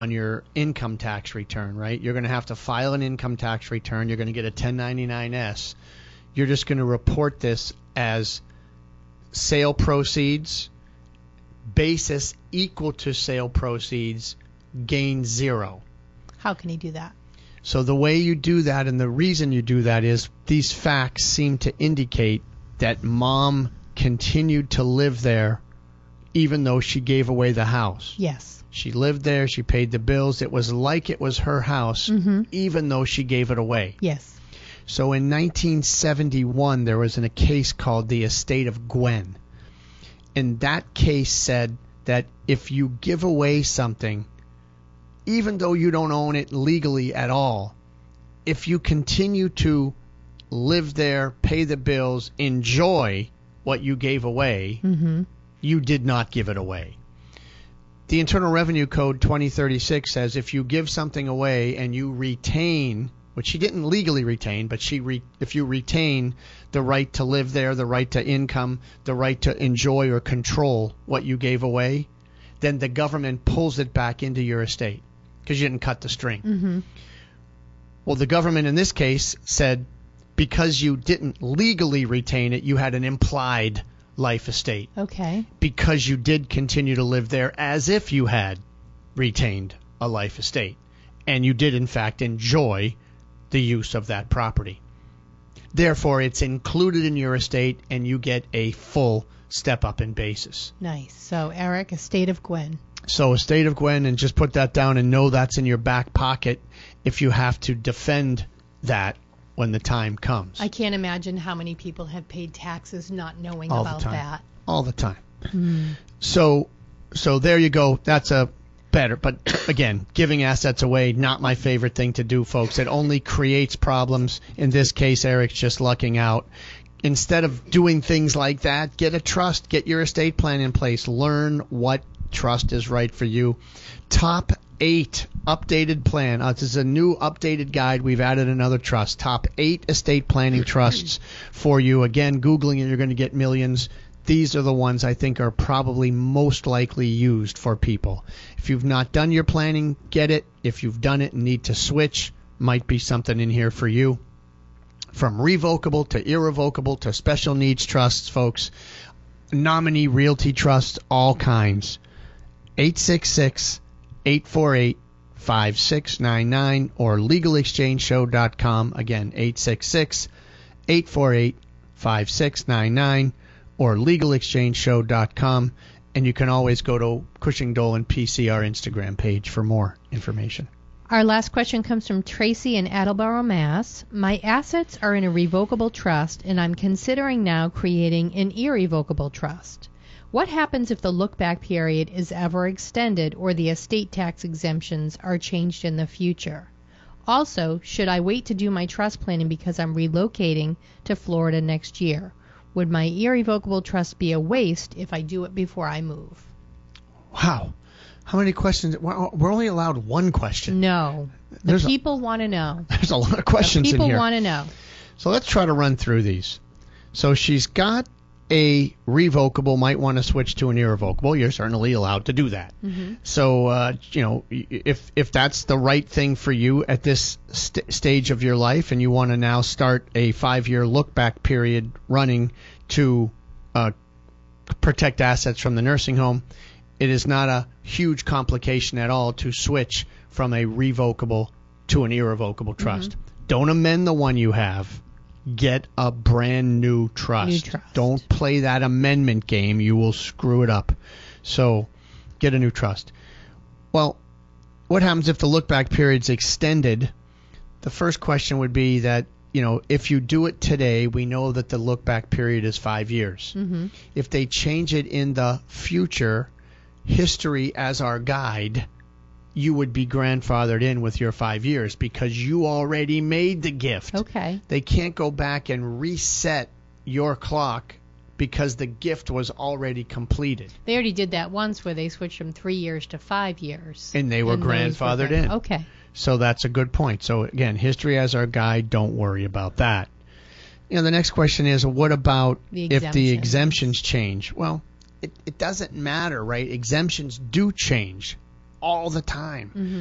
on your income tax return, right? You're going to have to file an income tax return. You're going to get a 1099-S. You're just going to report this as sale proceeds, basis equal to sale proceeds, gain zero. How can he do that? So the way you do that, and the reason you do that, is these facts seem to indicate that mom continued to live there even though she gave away the house. Yes. She lived there. She paid the bills. It was like it was her house, even though she gave it away. Yes. So in 1971, there was a case called the Estate of Gwen. And that case said that if you give away something, even though you don't own it legally at all, if you continue to live there, pay the bills, enjoy what you gave away, you did not give it away. The Internal Revenue Code 2036 says if you give something away and you retain, which she didn't legally retain, but if you retain the right to live there, the right to income, the right to enjoy or control what you gave away, then the government pulls it back into your estate because you didn't cut the string. Well, the government in this case said because you didn't legally retain it, you had an implied life estate. Okay. Because you did continue to live there as if you had retained a life estate. And you did, in fact, enjoy the use of that property. Therefore, it's included in your estate, and you get a full step-up in basis. Nice. So, Eric, Estate of Gwen. So, Estate of Gwen, and just put that down and know that's in your back pocket if you have to defend that when the time comes. I can't imagine how many people have paid taxes not knowing All about the time. that. All the time. So there you go. That's a better. But again, giving assets away, not my favorite thing to do, folks. It only creates problems. In this case, Eric's just lucking out. Instead of doing things like that, get a trust. Get your estate plan in place. Learn what trust is right for you. Top 8 updated plan. This is a new updated guide. We've added another trust. Top 8 estate planning trusts for you. Again, Googling it, you're going to get millions. These are the ones I think are probably most likely used for people. If you've not done your planning, get it. If you've done it and need to switch, might be something in here for you. From revocable to irrevocable to special needs trusts, folks. Nominee realty trusts, all kinds. 866-848-5699 or legalexchangeshow.com. Again, 866-848-5699 or legalexchangeshow.com. And you can always go to Cushing Dolan PC, our Instagram page, for more information. Our last question comes from Tracy in Attleboro, Mass. My assets are in a revocable trust, and I'm considering now creating an irrevocable trust. What happens if the look-back period is ever extended or the estate tax exemptions are changed in the future? Also, should I wait to do my trust planning because I'm relocating to Florida next year? Would my irrevocable trust be a waste if I do it before I move? Wow. How many questions? We're only allowed one question. No. The people want to know. There's a lot of questions in here. People want to know. So let's try to run through these. So she's got a revocable, might want to switch to an irrevocable. You're certainly allowed to do that. So, if that's the right thing for you at this stage of your life and you want to now start a 5-year look-back period running to protect assets from the nursing home, it is not a huge complication at all to switch from a revocable to an irrevocable trust. Don't amend the one you have. Get a brand new trust. Don't play that amendment game. You will screw it up. So get a new trust. Well, what happens if the look-back period's extended? The first question would be that, if you do it today, we know that the look-back period is 5 years. If they change it in the future, history as our guide, you would be grandfathered in with your 5 years because you already made the gift. Okay. They can't go back and reset your clock because the gift was already completed. They already did that once where they switched from 3 years to 5 years. And they were grandfathered in. Okay. So that's a good point. So again, history as our guide, don't worry about that. The next question is, what about if the exemptions change? Well, it doesn't matter, right? Exemptions do change. all the time.